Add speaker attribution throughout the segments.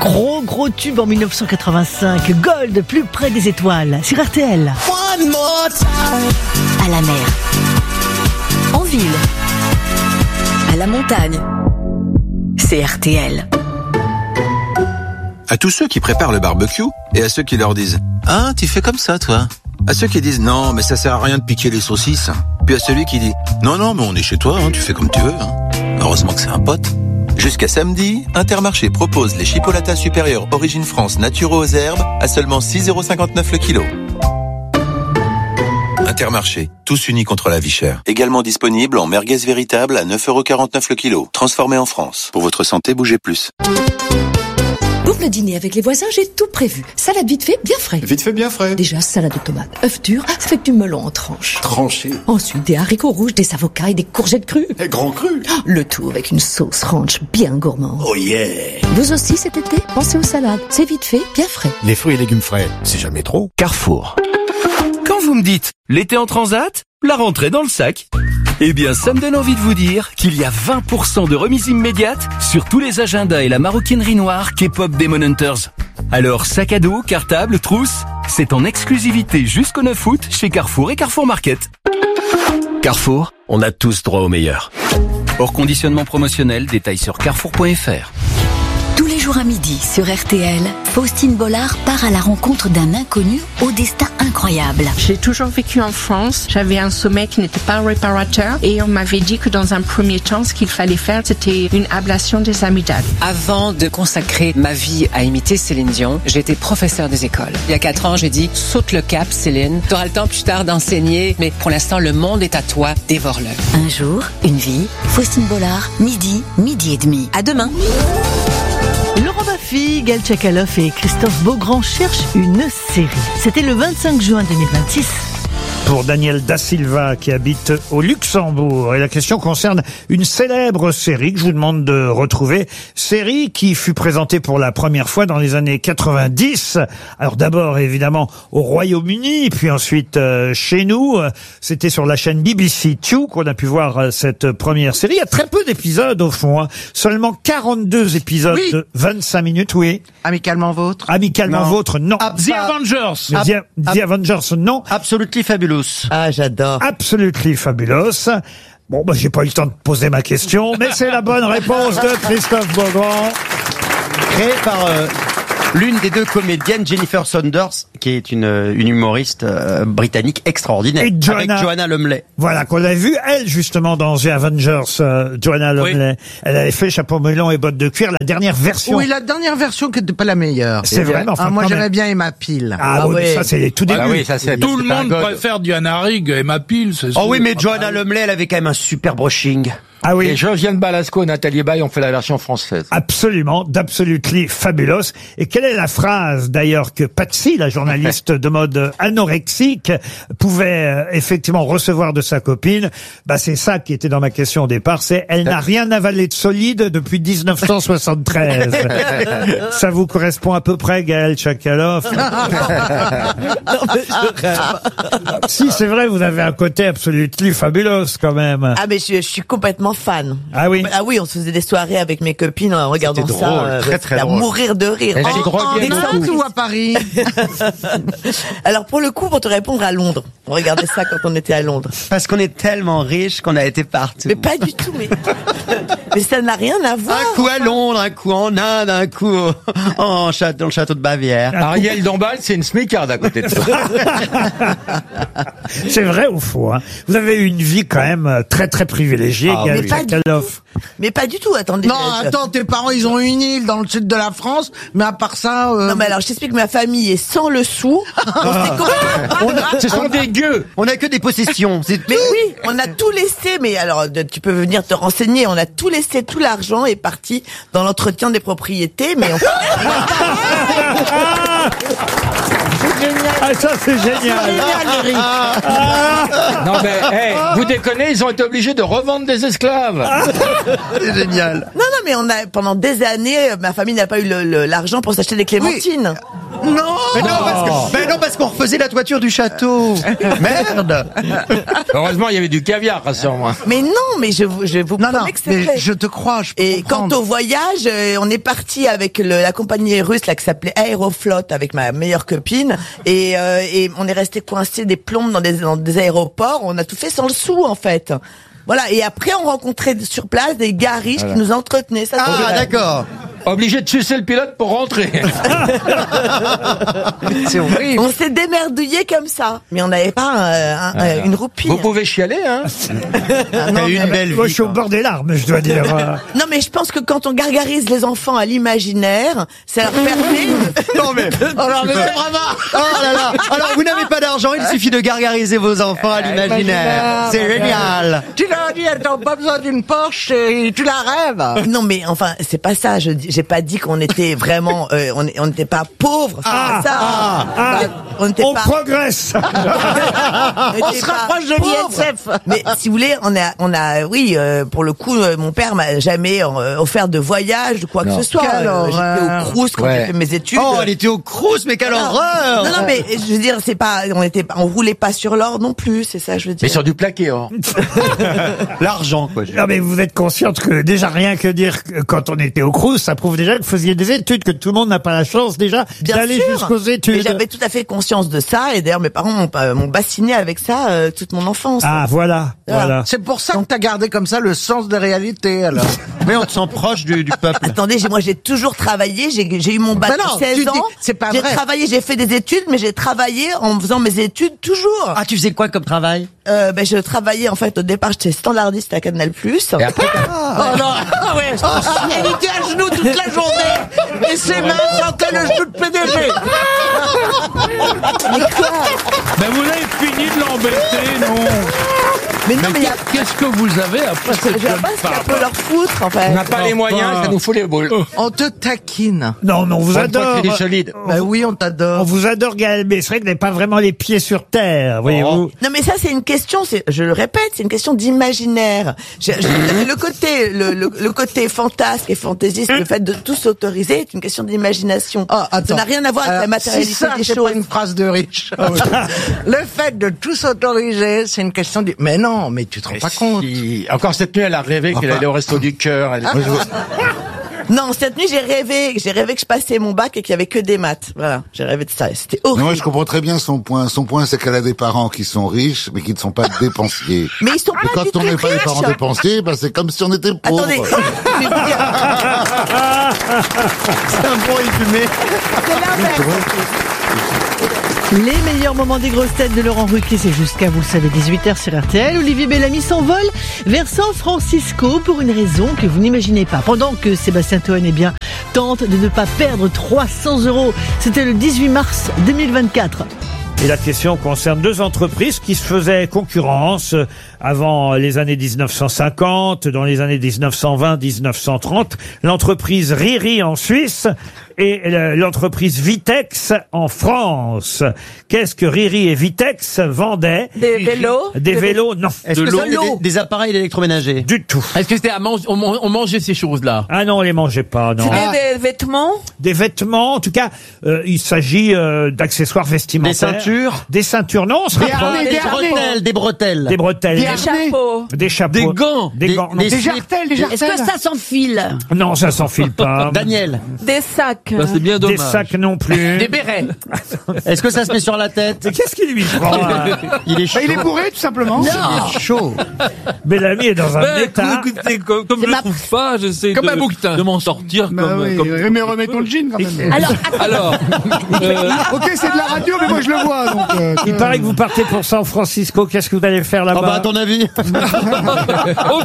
Speaker 1: Gros tube en 1985. Gold, plus près des étoiles. Sur RTL.
Speaker 2: One more time.
Speaker 3: À la mer, en ville, à la montagne. C'est RTL.
Speaker 4: À tous ceux qui préparent le barbecue et à ceux qui leur disent « Ah, tu fais comme ça, toi ?» À ceux qui disent « Non, mais ça sert à rien de piquer les saucisses ». Puis à celui qui dit « Non, mais on est chez toi, tu fais comme tu veux. » Heureusement que c'est un pote. Jusqu'à samedi, Intermarché propose les chipolatas supérieurs Origine France naturaux aux herbes à seulement 6,59€ le kilo. Intermarché, tous unis contre la vie chère. Également disponible en merguez véritable à 9,49€ le kilo. Transformé en France. Pour votre santé, bougez plus.
Speaker 3: Pour le dîner avec les voisins, j'ai tout prévu. Salade vite fait, bien frais.
Speaker 5: Vite fait, bien frais.
Speaker 3: Déjà, salade de tomates, œufs durs, avec du melon en tranches.
Speaker 5: Tranché.
Speaker 3: Ensuite, des haricots rouges, des avocats et des courgettes crues.
Speaker 5: Et grand cru.
Speaker 3: Le tout avec une sauce ranch bien gourmande.
Speaker 5: Oh yeah.
Speaker 3: Vous aussi cet été, pensez aux salades. C'est vite fait, bien frais.
Speaker 5: Les fruits et légumes frais, c'est jamais trop.
Speaker 6: Carrefour. Quand vous me dites l'été en transat, la rentrée dans le sac, eh bien ça me donne envie de vous dire qu'il y a 20% de remise immédiate sur tous les agendas et la maroquinerie noire K-pop Demon Hunters. Alors sac à dos, cartable, trousse, c'est en exclusivité jusqu'au 9 août chez Carrefour et Carrefour Market. Carrefour, on a tous droit au meilleur. Hors conditionnement promotionnel, détails sur carrefour.fr.
Speaker 3: Tous les jours à midi sur RTL, Faustine Bollard part à la rencontre d'un inconnu au destin incroyable.
Speaker 7: J'ai toujours vécu en France, j'avais un sommeil qui n'était pas réparateur et on m'avait dit que dans un premier temps, ce qu'il fallait faire, c'était une ablation des amygdales.
Speaker 8: Avant de consacrer ma vie à imiter Céline Dion, j'ai été professeur des écoles. Il y a 4 ans, j'ai dit, saute le cap Céline, tu auras le temps plus tard d'enseigner, mais pour l'instant, le monde est à toi, dévore-le.
Speaker 3: Un jour, une vie, Faustine Bollard, midi et demi. À demain.
Speaker 1: Laurent Baffy, Gaël Tchakaloff et Christophe Beaugrand cherchent une série. C'était le 25 juin 2026.
Speaker 9: Pour Daniel Da Silva qui habite au Luxembourg. Et la question concerne une célèbre série que je vous demande de retrouver. Série qui fut présentée pour la première fois dans les années 90. Alors d'abord évidemment au Royaume-Uni, puis ensuite chez nous. C'était sur la chaîne BBC Two qu'on a pu voir cette première série. Il y a très peu d'épisodes au fond. Hein. Seulement 42 épisodes de 25 minutes, oui.
Speaker 10: Amicalement Vôtre.
Speaker 9: Amicalement Vôtre, non.
Speaker 10: The Avengers.
Speaker 9: The Avengers, non.
Speaker 10: Absolutely Fabulous.
Speaker 1: Ah, j'adore.
Speaker 9: Absolutely Fabulous. Bon, j'ai pas eu le temps de poser ma question, mais c'est la bonne réponse de Christophe Beaugrand.
Speaker 10: Créé par l'une des deux comédiennes, Jennifer Saunders, qui est une humoriste britannique extraordinaire.
Speaker 9: Et
Speaker 10: avec Joanna Lumley.
Speaker 9: Voilà, qu'on l'a vu, elle, justement, dans The Avengers, Joanna Lumley. Oui. Elle avait fait chapeau melon et bottes de cuir, la dernière version.
Speaker 10: Oui, la dernière version qui n'était pas la meilleure.
Speaker 9: C'est vrai, mais enfin.
Speaker 10: Moi, j'aimais bien Emma Peel.
Speaker 9: Ah oui, ça, c'est les tout débuts.
Speaker 10: Oui, ça, c'est
Speaker 11: tout le monde préfère Diana Rigg et Emma Peel, c'est sûr.
Speaker 10: Oh oui, mais Joanna Lumley, elle avait quand même un super brushing.
Speaker 9: Ah oui.
Speaker 11: Et Josiane Balasco et Nathalie Baye ont fait la version française.
Speaker 9: Absolument, d'Absolutely Fabulous. Et quelle est la phrase, d'ailleurs, que Patsy, la journaliste de mode anorexique, pouvait effectivement recevoir de sa copine? C'est ça qui était dans ma question au départ, c'est « Elle n'a rien avalé de solide depuis 1973 ». Ça vous correspond à peu près, Gaël Tchakaloff? Si, c'est vrai, vous avez un côté Absolutely Fabulous, quand même.
Speaker 1: Ah, mais je suis complètement fan.
Speaker 9: Ah oui?
Speaker 1: Ah oui, on se faisait des soirées avec mes copines en regardant
Speaker 10: drôle,
Speaker 1: ça.
Speaker 10: très
Speaker 1: à
Speaker 10: drôle.
Speaker 1: Mourir de rire.
Speaker 10: En Texas ou à Paris?
Speaker 1: Alors pour le coup, pour te répondre, à Londres. On regardait ça quand on était à Londres.
Speaker 10: Parce qu'on est tellement riches qu'on a été partout.
Speaker 1: Mais pas du tout, mais ça n'a rien à voir.
Speaker 10: Un coup à Londres, un coup en Inde, un coup dans le château de Bavière.
Speaker 11: Ariel Dombal, c'est une smicarde à côté de ça.
Speaker 9: C'est vrai au fond. Hein. Vous avez eu une vie quand même très très privilégiée, Gaël Tchakaloff.
Speaker 1: Mais pas du tout, attendez.
Speaker 10: Non, attends, tes parents, ils ont une île dans le sud de la France, mais à part ça...
Speaker 1: Non, mais alors, je t'explique, ma famille est sans le sou.
Speaker 11: Ce sont des gueux.
Speaker 10: On a que des possessions, c'est
Speaker 1: Mais oui, on a tout laissé, mais alors, tu peux venir te renseigner, on a tout laissé, tout l'argent est parti dans l'entretien des propriétés, mais on...
Speaker 9: Ah, ça, c'est génial.
Speaker 11: Non, mais, vous déconnez, ils ont été obligés de revendre des esclaves.
Speaker 10: C'est génial.
Speaker 1: Non, mais pendant des années, ma famille n'a pas eu l'argent pour s'acheter des clémentines.
Speaker 10: Oui. Non, parce qu'on refaisait la toiture du château. Merde.
Speaker 11: Heureusement, il y avait du caviar, rassure-moi.
Speaker 12: Mais non, mais je vous promets que c'est vrai.
Speaker 13: Je te crois, je peux
Speaker 12: Et
Speaker 13: comprendre.
Speaker 12: quant au voyage, on est parti avec la compagnie russe là qui s'appelait Aeroflot avec ma meilleure copine et on est resté coincé des plombes dans des aéroports. On a tout fait sans le sou en fait. Voilà. Et après, on rencontrait sur place des gars riches qui nous entretenaient. Ça,
Speaker 10: d'accord.
Speaker 11: Obligé de sucer le pilote pour rentrer.
Speaker 13: C'est horrible.
Speaker 12: On s'est démerdouillé comme ça, mais on n'avait pas une roupie.
Speaker 11: Vous pouvez chialer, hein.
Speaker 10: T'as eu une belle vie.
Speaker 9: Moi, je suis au bord des larmes, je dois dire.
Speaker 12: Non, mais je pense que quand on gargarise les enfants à l'imaginaire, ça leur permet.
Speaker 10: Non mais, alors mais vraiment. Oh là là. Alors vous n'avez pas d'argent, il suffit de gargariser vos enfants à l'imaginaire. C'est génial.
Speaker 13: Tu leur dis, elles n'ont pas besoin d'une Porsche et tu la rêves.
Speaker 12: Non, mais enfin, c'est pas ça. J'ai pas dit qu'on était vraiment, on n'était pas pauvres. On n'était pas.
Speaker 9: Progresse.
Speaker 13: On se rapproche de l'ISF.
Speaker 12: Mais si vous voulez, on a, oui, pour le coup, mon père m'a jamais offert de voyage, de quoi que ce soit. J'étais au Crous quand j'ai fait mes études.
Speaker 10: Oh, elle était au Crous, mais quelle horreur.
Speaker 12: Non, mais je veux dire, c'est pas, on roulait pas sur l'or non plus, c'est ça, je veux dire.
Speaker 11: Mais sur du plaqué, or.
Speaker 10: L'argent, quoi.
Speaker 9: Non, mais vous êtes consciente que déjà rien que dire que quand on était au Crous, ça prouve déjà que vous faisiez des études, que tout le monde n'a pas la chance déjà d'aller jusqu'aux études.
Speaker 12: Mais j'avais tout à fait conscience de ça, et d'ailleurs mes parents m'ont bassiné avec ça toute mon enfance.
Speaker 9: Ah, voilà.
Speaker 13: C'est pour ça que t'as gardé comme ça le sens des réalités, alors.
Speaker 10: Mais on te sent proche du peuple.
Speaker 12: Attendez, moi j'ai toujours travaillé, j'ai eu mon bac à 16 ans.
Speaker 13: C'est pas
Speaker 12: j'ai
Speaker 13: vrai.
Speaker 12: travaillé, j'ai fait des études, mais j'ai travaillé en faisant mes études toujours.
Speaker 10: Ah, tu faisais quoi comme travail?
Speaker 12: Je travaillais en fait au départ, j'étais standardiste à Canal+.
Speaker 11: Et après,
Speaker 13: Oh non, ah ouais. Elle était à genoux toute la journée et ses mains sentaient le genou de PDG.
Speaker 12: Mais quoi?
Speaker 14: Ben vous avez fini de l'embêter, non?
Speaker 12: Mais non, mais
Speaker 14: qu'est-ce que vous avez après cette
Speaker 12: je sais
Speaker 14: jeune
Speaker 12: pas ce
Speaker 14: femme?
Speaker 12: qu'on peut leur foutre en fait.
Speaker 11: on n'a pas les moyens, ça nous fout les boules.
Speaker 13: On te taquine.
Speaker 9: Non, mais on vous
Speaker 11: Bonne fois
Speaker 9: adore.
Speaker 11: qu'il est solide.
Speaker 13: Bah oui, on t'adore.
Speaker 9: On vous adore, Gaël, mais c'est vrai que vous n'avez pas vraiment les pieds sur terre, voyez-vous.
Speaker 12: Non mais ça c'est une question, je le répète, c'est une question d'imaginaire. Le côté fantasque et fantaisiste, le fait de tout s'autoriser est une question d'imagination.
Speaker 13: Ah, attends.
Speaker 12: Ça n'a rien à voir avec la matérialité
Speaker 13: si ça,
Speaker 12: des
Speaker 13: c'est
Speaker 12: choses.
Speaker 13: pas une phrase de riche. Le fait de tout s'autoriser, c'est une question de... Mais non, mais tu te rends pas compte.
Speaker 11: Encore cette nuit, elle a rêvé qu'elle allait au resto du cœur.
Speaker 12: Non, cette nuit j'ai rêvé que je passais mon bac et qu'il y avait que des maths. Voilà, j'ai rêvé de ça. C'était horrible.
Speaker 15: Non, moi, je comprends très bien son point. Son point, c'est qu'elle a des parents qui sont riches, mais qui ne sont pas dépensiers.
Speaker 12: Mais ils sont
Speaker 15: Et
Speaker 12: pas du
Speaker 15: quand on
Speaker 12: tout
Speaker 15: n'est pas des parents
Speaker 12: riches.
Speaker 15: dépensiers, c'est comme si on était pauvres.
Speaker 12: Attendez, je vais vous dire,
Speaker 10: C'est un bon fumé.
Speaker 12: c'est l'inverse.
Speaker 1: Les meilleurs moments des grosses têtes de Laurent Ruquier, c'est jusqu'à, vous le savez, 18h sur RTL. Olivier Bellamy s'envole vers San Francisco pour une raison que vous n'imaginez pas. Pendant que Sébastien Toen, tente de ne pas perdre 300 €. C'était le 18 mars 2024.
Speaker 9: Et la question concerne deux entreprises qui se faisaient concurrence avant les années 1950, dans les années 1920-1930. L'entreprise Riri en Suisse et l'entreprise Vitex en France. Qu'est-ce que Riri et Vitex vendaient?
Speaker 12: Des vélos.
Speaker 9: Des vélos, non.
Speaker 10: Est-ce que ça, des appareils d'électroménager?
Speaker 9: Du tout.
Speaker 14: Est-ce que c'était on mangeait ces choses-là?
Speaker 9: Ah non, on les mangeait pas, non.
Speaker 12: C'était des vêtements.
Speaker 9: Des vêtements, en tout cas, il s'agit d'accessoires vestimentaires.
Speaker 10: Des ceintures?
Speaker 9: Des ceintures, non, on se rapproche.
Speaker 10: Des bretelles, des bretelles.
Speaker 9: Des bretelles.
Speaker 12: Des chapeaux.
Speaker 9: Des chapeaux.
Speaker 14: Des gants.
Speaker 9: Des gants. non.
Speaker 10: des
Speaker 13: jartelles, des jartelles.
Speaker 16: Est-ce que ça s'enfile?
Speaker 9: Non, ça s'enfile pas.
Speaker 10: Daniel,
Speaker 12: Des sacs.
Speaker 14: Bah, c'est bien dommage.
Speaker 9: Des sacs non plus.
Speaker 14: Des bérets.
Speaker 10: est-ce que ça se met sur la tête?
Speaker 9: Mais qu'est-ce qui lui prend hein?
Speaker 10: Il est chaud.
Speaker 13: Il est bourré, tout simplement.
Speaker 10: Il est chaud.
Speaker 9: Bellamy est dans un
Speaker 14: Ben,
Speaker 9: état.
Speaker 14: écoutez, comme je ne trouve pas, j'essaie
Speaker 13: Comme un bouquetin.
Speaker 14: de m'en sortir
Speaker 13: Mais remets ton jean quand même.
Speaker 14: Alors,
Speaker 13: Ok, c'est de la radio, mais moi je le vois. Donc,
Speaker 9: Il paraît que vous partez pour San Francisco. Qu'est-ce que vous allez faire
Speaker 10: Ah
Speaker 9: là-bas?
Speaker 10: bah, à ton avis?
Speaker 14: oh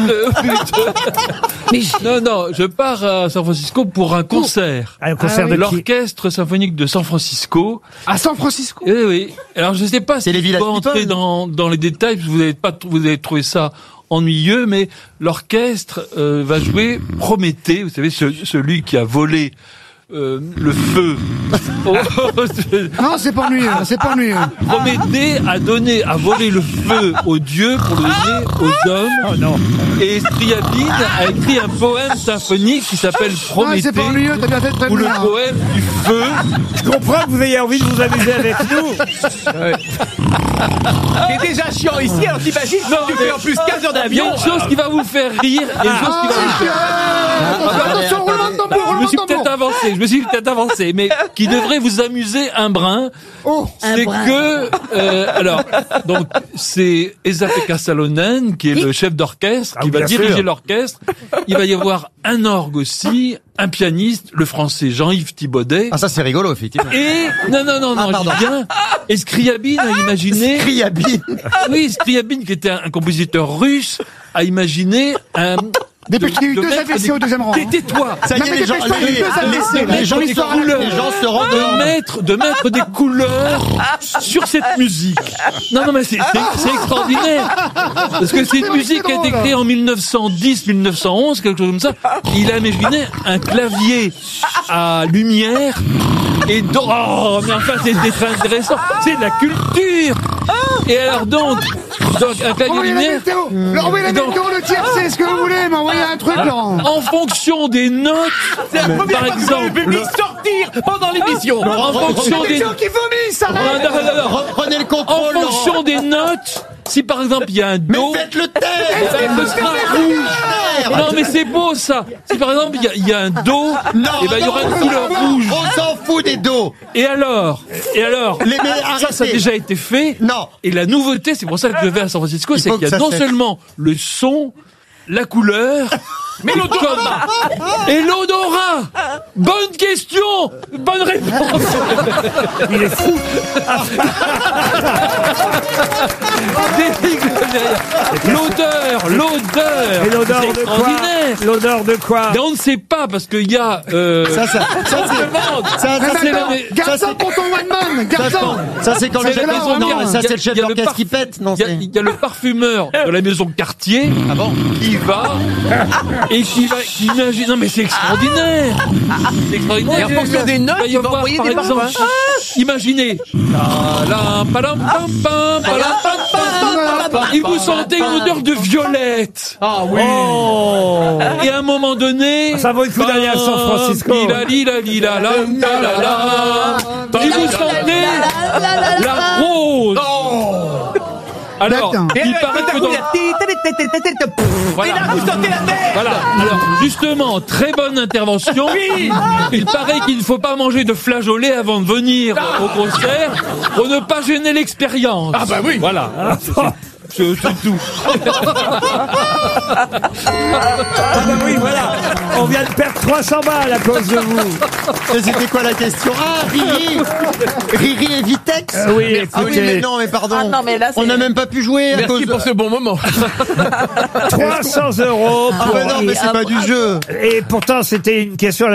Speaker 14: putain. Non, je pars à San Francisco pour un concert.
Speaker 9: Un concert de qui?
Speaker 14: L'orchestre symphonique de San Francisco.
Speaker 13: à San Francisco.
Speaker 14: Eh oui. Alors je sais pas
Speaker 10: C'est
Speaker 14: si
Speaker 10: les
Speaker 14: je
Speaker 10: Village
Speaker 14: peux entrer
Speaker 10: People.
Speaker 14: dans les détails, parce que vous avez trouvé ça ennuyeux, mais l'orchestre va jouer Prométhée, vous savez, celui qui a volé le feu.
Speaker 16: Non, c'est pas ennuyeux, c'est pas ennuyeux.
Speaker 14: Prométhée a volé le feu aux dieux pour le donner aux hommes.
Speaker 9: Oh non.
Speaker 14: Et Scriabine a écrit un poème symphonique qui s'appelle Prométhée.
Speaker 16: c'est pas ennuyeux, t'as bien fait de
Speaker 14: ou le
Speaker 16: prévenir.
Speaker 14: poème du feu.
Speaker 9: Je comprends que vous ayez envie de vous amuser avec nous.
Speaker 11: C'est déjà chiant ici, alors t'imagines si tu fais en plus 15 heures
Speaker 14: Il y a
Speaker 11: d'avion.
Speaker 14: une chose qui va vous faire rire et une chose qui va vous faire...
Speaker 16: Attention, roulement de tambour,
Speaker 14: Je me
Speaker 16: roulement
Speaker 14: suis
Speaker 16: de tambour.
Speaker 14: peut-être avancé, mais qui devrait vous amuser un brin. C'est que, alors, donc, c'est Esa-Pekka Salonen, qui est le chef d'orchestre, qui va
Speaker 9: bien
Speaker 14: diriger
Speaker 9: sûr.
Speaker 14: l'orchestre. Il va y avoir un orgue aussi, un pianiste, le français Jean-Yves Thibaudet.
Speaker 10: Ah, ça, c'est rigolo, effectivement.
Speaker 14: Et, non,
Speaker 10: pardon.
Speaker 14: je dis bien. Et Scriabine a imaginé.
Speaker 10: Scriabine.
Speaker 14: Oui, Scriabine, qui était un compositeur russe, a imaginé un,
Speaker 16: Dépêche, il y a eu deux AVC au deuxième rang.
Speaker 14: Tais-toi.
Speaker 10: Ça y est, les gens, les gens se rendent
Speaker 14: de mettre des couleurs sur cette musique. Non, mais c'est extraordinaire. Parce que c'est une musique qui a été créée en 1910, 1911, quelque chose comme ça. Il a imaginé un clavier à lumière et oh, mais enfin, c'est très intéressant. C'est de la culture. Et alors donc un clavier à lumière.
Speaker 16: Envoyez la météo, le tiercé, ce que vous voulez, m'envoyez un truc, Laurent.
Speaker 14: En fonction des notes,
Speaker 11: C'est la première
Speaker 14: par
Speaker 11: fois que je vois le
Speaker 14: exemple,
Speaker 11: public sortir pendant l'émission.
Speaker 14: en fonction des
Speaker 16: gens qui vomissent, ça
Speaker 10: Reprenez le
Speaker 14: en
Speaker 10: contrôle,
Speaker 14: fonction des notes, si par exemple il y a un do,
Speaker 10: faites le taire.
Speaker 14: ce sera rouge. Non mais c'est beau ça. Si par exemple il y a un do, et ben il y aura une couleur rouge.
Speaker 10: On s'en fout des dos.
Speaker 14: Et alors, ça a déjà été fait.
Speaker 10: Non.
Speaker 14: Et la nouveauté, c'est pour ça que je vais à San Francisco, c'est qu'il y a non seulement le son, la couleur, mais l'odorat. Et l'odorat. Bonne question. Bonne réponse.
Speaker 9: Il est fou.
Speaker 14: L'odeur.
Speaker 9: Et l'odeur
Speaker 14: C'est
Speaker 9: de quoi?
Speaker 14: extraordinaire.
Speaker 9: L'odeur de quoi?
Speaker 14: Mais on ne sait pas parce qu'il y a.
Speaker 16: Garçon pour ton one man, garçon.
Speaker 10: Ça, c'est quand le
Speaker 14: C'est la maison
Speaker 10: non, ça, c'est le chef
Speaker 14: il y a le
Speaker 10: d'orchestre qui pète, non?
Speaker 14: Il y a le parfumeur de la maison Cartier qui va et qui imagine. Non mais c'est extraordinaire. C'est extraordinaire.
Speaker 11: Et en fonction des notes,
Speaker 14: il va y
Speaker 11: il va
Speaker 14: avoir,
Speaker 11: envoyer
Speaker 14: par
Speaker 11: des
Speaker 14: exemple,
Speaker 11: parfums.
Speaker 14: imaginez. Et vous sentez une odeur de violette.
Speaker 11: Ah oui.
Speaker 14: Et à un moment donné,
Speaker 9: Ça vaut le coup d'aller à San Francisco.
Speaker 14: Et vous sentez la rose. Alors, il paraît que dans...
Speaker 11: Et là, vous sortez la terre.
Speaker 14: Voilà. Alors, justement, très bonne intervention.
Speaker 11: Oui.
Speaker 14: Il paraît qu'il ne faut pas manger de flageolets avant de venir au concert pour ne pas gêner l'expérience.
Speaker 11: Ah bah oui.
Speaker 14: Voilà. C'est tout.
Speaker 9: Ah bah oui, voilà. On vient de perdre 300 balles à cause de vous.
Speaker 10: C'était quoi la question? Ah, Riri. Riri et Vitex.
Speaker 9: Oui,
Speaker 10: Ah oui,
Speaker 9: écoutez.
Speaker 10: mais non, mais pardon.
Speaker 12: Ah non, mais là, c'est-
Speaker 10: On n'a même pas pu jouer à cause
Speaker 11: Merci pour ce bon moment.
Speaker 9: 300 €
Speaker 10: Ah
Speaker 9: pour...
Speaker 10: bah non, mais c'est pas du jeu.
Speaker 9: Et pourtant, c'était une question